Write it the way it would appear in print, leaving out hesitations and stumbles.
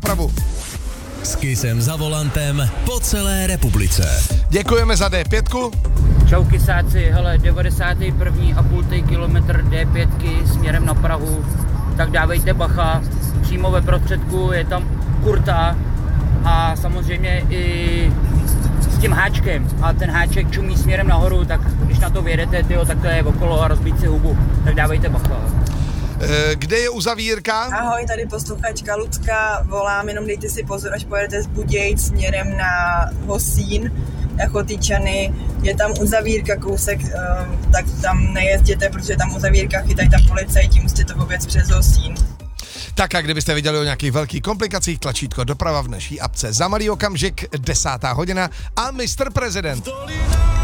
dopravu. S Kissem za volantem po celé republice. Děkujeme za D5. Čau kysáci, hele, 91,5 kilometr D5 směrem na Prahu, tak dávejte bacha, přímo ve prostředku je tam kurta a samozřejmě i s tím háčkem a ten háček čumí směrem nahoru, tak když na to vyjedete, tyjo, tak to je okolo a rozbít si hubu, tak dávejte bacha. Kde je uzavírka? Ahoj, tady posluchačka Lucka, volám, jenom dejte si pozor, až pojedete z Budějc směrem na Hosín, jako Tyčany, je tam uzavírka kousek, tak tam nejezděte, protože tam uzavírka chytají tam policajti, musíte to oběc přes Hosín. Tak a kdybyste viděli o nějakých velkých komplikacích, tlačítko doprava v naší apce. Za malý okamžik 10. hodina a Mr. Prezident.